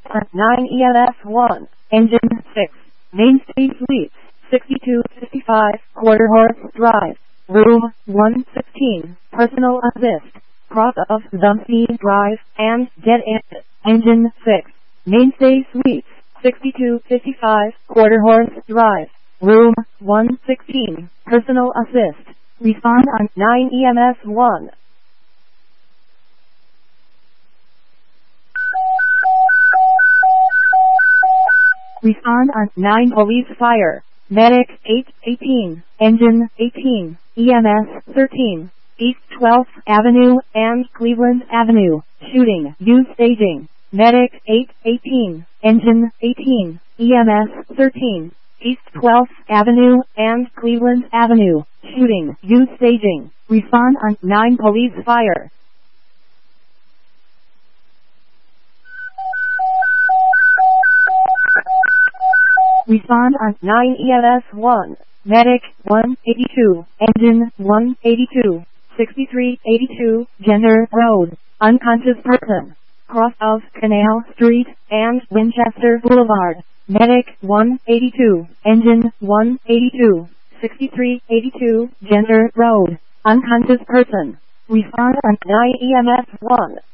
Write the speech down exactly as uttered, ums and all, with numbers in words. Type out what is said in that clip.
on nine E M S one, engine six, Mainstay Suites, sixty-two fifty-five, Quarter Horse Drive, room one sixteen, personal assist, cross of Dumpsey Drive, and dead end, engine six, Mainstay Suites, sixty-two fifty-five, Quarter Horse Drive, room one sixteen, personal assist, respond on nine E M S one. Respond on nine Police Fire, Medic eight eighteen, Engine eighteen, E M S thirteen, East twelfth Avenue and Cleveland Avenue, shooting, use staging, Medic eight eighteen, Engine eighteen, E M S thirteen, East twelfth Avenue and Cleveland Avenue, shooting, use staging, respond on nine Police Fire. Respond on nine E M S one, Medic one eighty-two, Engine one eighty-two, sixty-three eighty-two, Jenner Road, unconscious person, cross of Canal Street and Winchester Boulevard, Medic one eighty-two, Engine one eighty-two, sixty-three eighty-two, Jenner Road, unconscious person, respond on nine E M S one.